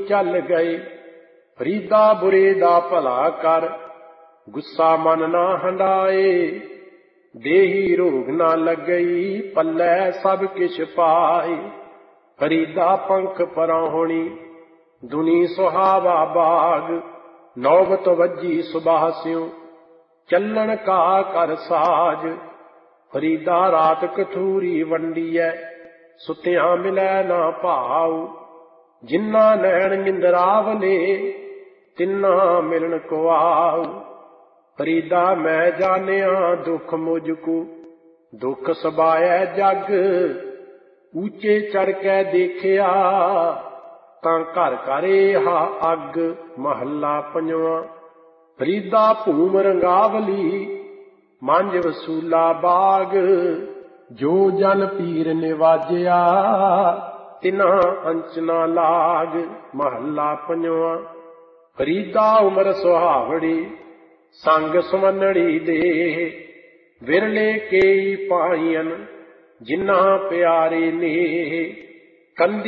ਚੱਲ ਗਏ। ਫਰੀਦਾ ਬੁਰੇ ਦਾ ਭਲਾ ਕਰ, ਗੁੱਸਾ ਮਨ ਨਾ ਹੰਡਾਏ। ਦੇਹੀ ਰੋਗ ਨਾ ਲੱਗਈ, ਪੱਲੇ ਸਭ ਕਿਛ ਪਾਏ। ਫਰੀਦਾ ਪੰਖ ਪਰਾਹੁਣੀ, ਦੁਨੀ ਸੁਹਾਵਾ ਬਾਗ। ਨੌਬਤ ਵੱਜੀ ਸੁਬਾਹ ਸਿਉ, ਚੱਲਣ ਕਾ ਕਰ ਸਾਜ। ਫਰੀਦਾ ਰਾਤ ਕਥੂਰੀ ਵੰਡੀਐ, ਸੁਤਿਆਂ ਮਿਲੈ ਨਾ ਭਾਉ। ਜਿੰਨਾ ਨੈਣ ਨਿੰਦਰਾਵਲੇ, ਤਿੰਨਾ ਮਿਲਣ ਕੋ ਆਉ। ਫਰੀਦਾ ਮੈਂ ਜਾਣਿਆ ਦੁਖ ਮੁਝ ਕੋ, ਦੁਖ ਸਬਾਇਐ ਜਗ। ਉੱਚੇ ਚੜ ਕੇ ਦੇਖਿਆ, ਤਾਂ ਘਰ ਘਰ ਹਾ ਅੱਗ। ਮਹੱਲਾ ਪੰਜਵਾਂ। ਫਰੀਦਾ ਭੂਮ ਰੰਗਾਵਲੀ, ਮੰਝ ਵਸੂਲਾ ਬਾਗ। ਜੋ ਜਨ ਪੀਰ ਨਿਵਾਜਿਆ, ਤਿਨਾ ਅੰਚ ਨਾ ਲਾਗ। ਮਹੱਲਾ ਪੰਜਵਾਂ। ਫਰੀਦਾ ਉਮਰ ਸੁਹਾਵੜੀ, ਸੰਗ ਸੁਮਨੜੀ ਦੇ। ਵਿਰਲੇ ਕੇਈ ਪਾਈਨ, ਜਿਨ੍ਹਾਂ ਪਿਆਰੇ ਨੇ। ਕੰਦੀ